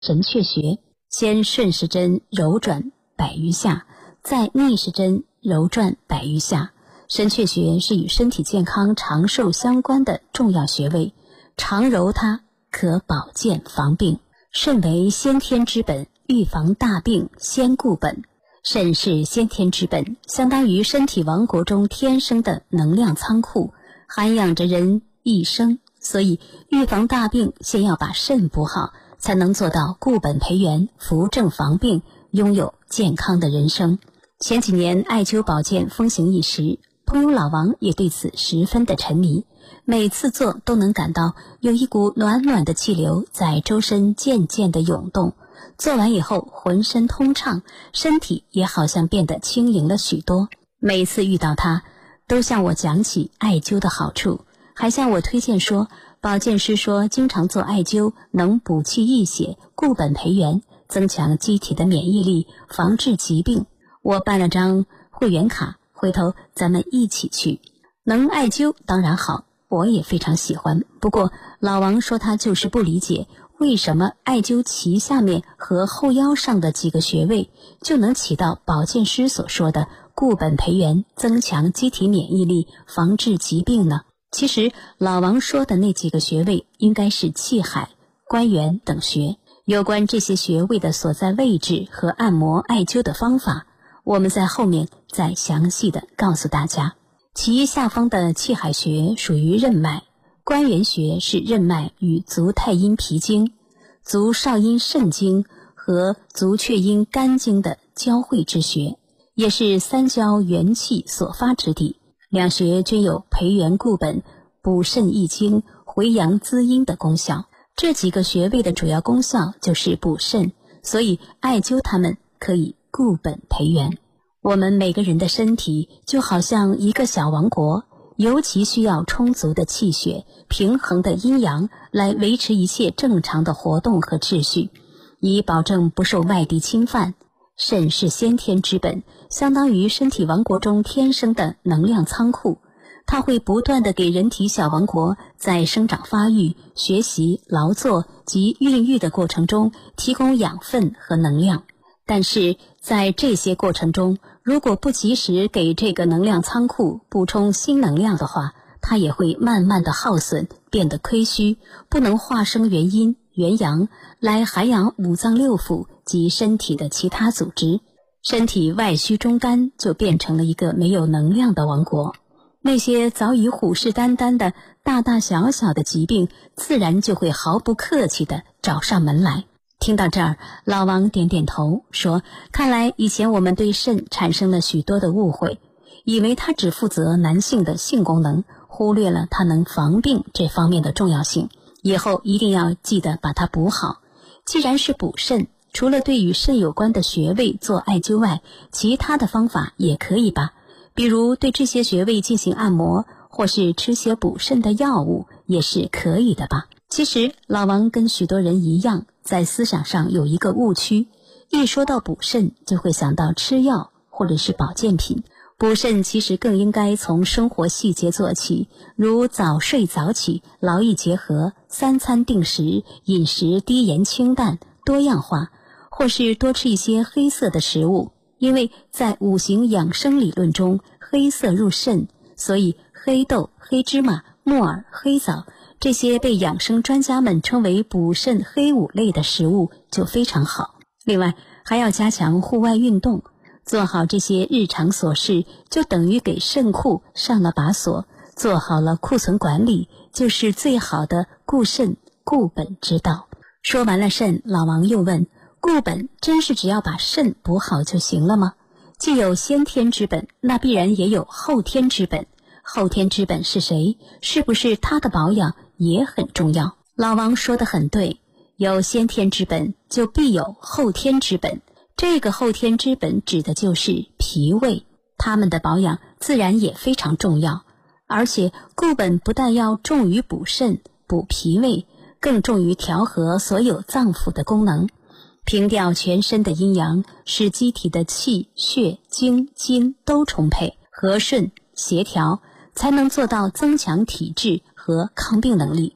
神阙穴，先顺时针柔转100余下，再逆时针柔转100余下。神阙穴是与身体健康长寿相关的重要穴位，常揉它可保健防病。肾为先天之本，预防大病先固本。肾是先天之本，相当于身体王国中天生的能量仓库，涵养着人一生。所以预防大病先要把肾补好，才能做到固本培元，扶正防病，拥有健康的人生。前几年艾灸保健风行一时，朋友老王也对此十分的沉迷，每次做都能感到有一股暖暖的气流在周身渐渐的涌动，做完以后浑身通畅，身体也好像变得轻盈了许多。每次遇到他都向我讲起艾灸的好处，还向我推荐说保健师说经常做艾灸能补气益血，固本培元，增强机体的免疫力，防治疾病。我办了张会员卡，回头咱们一起去。能艾灸当然好，我也非常喜欢。不过老王说他就是不理解，为什么艾灸脐下面和后腰上的几个穴位就能起到保健师所说的固本培元，增强机体免疫力，防治疾病呢？其实老王说的那几个穴位应该是气海、关元等穴。有关这些穴位的所在位置和按摩艾灸的方法，我们在后面再详细的告诉大家。脐下方的气海穴属于任脉，关元穴是任脉与足太阴脾经、足少阴肾经和足厥阴肝经的交汇之穴，也是三焦元气所发之地。两穴均有培元固本、补肾益精、回阳滋阴的功效。这几个穴位的主要功效就是补肾，所以艾灸它们可以固本培元。我们每个人的身体就好像一个小王国，尤其需要充足的气血、平衡的阴阳来维持一切正常的活动和秩序，以保证不受外敌侵犯。肾是先天之本，相当于身体王国中天生的能量仓库，它会不断地给人体小王国在生长发育、学习、劳作及孕育的过程中提供养分和能量。但是在这些过程中，如果不及时给这个能量仓库补充新能量的话，它也会慢慢的耗损，变得亏虚，不能化生元阴、元阳来涵养五脏六腑及身体的其他组织。身体外虚中干，就变成了一个没有能量的王国。那些早已虎视眈眈的大大小小的疾病，自然就会毫不客气地找上门来。听到这儿，老王点点头说，看来以前我们对肾产生了许多的误会，以为它只负责男性的性功能，忽略了它能防病这方面的重要性。以后一定要记得把它补好。既然是补肾，除了对与肾有关的穴位做艾灸外，其他的方法也可以吧，比如对这些穴位进行按摩，或是吃些补肾的药物，也是可以的吧。其实老王跟许多人一样，在思想上有一个误区，一说到补肾就会想到吃药或者是保健品。补肾其实更应该从生活细节做起，如早睡早起、劳逸结合、3餐定时、饮食低盐清淡、多样化，或是多吃一些黑色的食物。因为在五行养生理论中，黑色入肾，所以黑豆、黑芝麻、木耳、黑枣这些被养生专家们称为补肾黑五类的食物就非常好。另外还要加强户外运动，做好这些日常琐事，就等于给肾库上了把锁，做好了库存管理，就是最好的固肾固本之道。说完了肾，老王又问，固本真是只要把肾补好就行了吗？既有先天之本，那必然也有后天之本。后天之本是谁？是不是他的保养也很重要？老王说得很对，有先天之本，就必有后天之本。这个后天之本指的就是脾胃，他们的保养自然也非常重要。而且固本不但要重于补肾、补脾胃，更重于调和所有脏腑的功能，平调全身的阴阳，使机体的气、血、精、筋都充沛、和顺、协调，才能做到增强体质和抗病能力。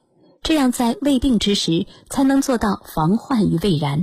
这样在未病之时才能做到防患于未然。